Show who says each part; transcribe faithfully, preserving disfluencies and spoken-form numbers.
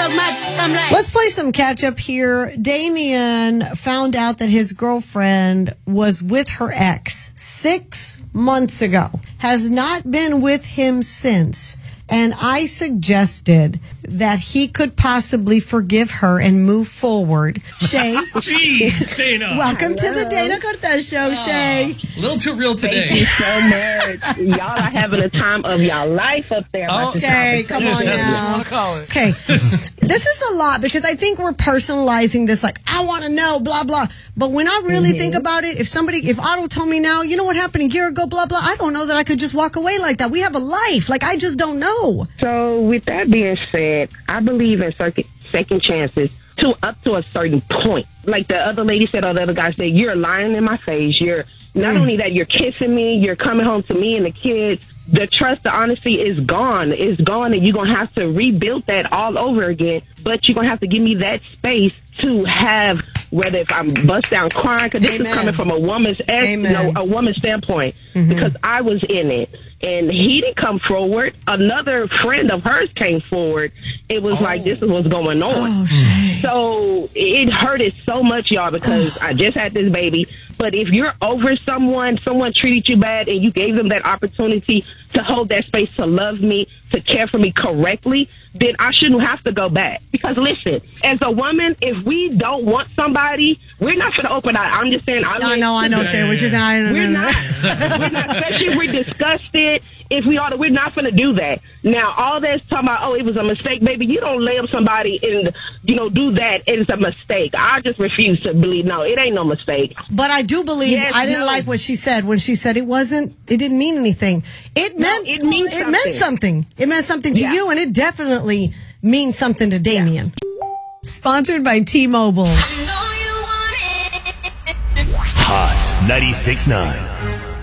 Speaker 1: Let's play some catch up here. Damien found out that his girlfriend was with her ex six months ago, has not been with him since. And I suggested that he could possibly forgive her and move forward. Shay.
Speaker 2: Jeez, Dana.
Speaker 1: Welcome Hello. to the Dana Cortez Show, oh, Shay.
Speaker 2: A little too real today.
Speaker 3: Thank you so much. Y'all are having a time of y'all life up there.
Speaker 1: Oh, Shay, come on
Speaker 2: That's
Speaker 1: now.
Speaker 2: what you want to call it.
Speaker 1: Okay. This is a lot because I think we're personalizing this like, I want to know, blah, blah. But when I really mm-hmm. think about it, if somebody, if Otto told me now, you know what happened a year ago, blah, blah, I don't know that I could just walk away like that. We have a life. Like, I just don't know.
Speaker 3: So with that being said, I believe in second, second chances to up to a certain point. Like the other lady said, or the other guy said, you're lying in my face. You're not mm. only that, you're kissing me, you're coming home to me and the kids. The trust, the honesty is gone. It's gone, and you're going to have to rebuild that all over again. But you're going to have to give me that space to have, whether if I'm bust down crying, because this Amen. is coming from a woman's, you know, a woman's standpoint, mm-hmm. because I was in it. And he didn't come forward. Another friend of hers came forward. It was oh. like, this is what's going on.
Speaker 1: Oh, shit.
Speaker 3: So it hurted so much, y'all, because I just had this baby. But if you're over someone, someone treated you bad, and you gave them that opportunity to hold that space, to love me, to care for me correctly, then I shouldn't have to go back. Because listen, as a woman, if we don't want somebody, we're not going to open our, I'm just saying.
Speaker 1: I know, I know, Shay, which is, I know.
Speaker 3: We're not, we're not, especially if we're disgusted. If we are, we're not going to do that. Now, all that's talking about, oh, it was a mistake, baby. You don't lay up somebody and, you know, do that. It's a mistake. I just refuse to believe, no, it ain't no mistake.
Speaker 1: But I do believe, yes, I didn't no. like what she said when she said it wasn't, it didn't mean anything. It
Speaker 3: no,
Speaker 1: meant,
Speaker 3: it, means
Speaker 1: it
Speaker 3: something.
Speaker 1: meant something. It meant something to yeah. you, and it definitely means something to Damien. Yeah. Sponsored by T-Mobile.
Speaker 4: Hot ninety-six point nine.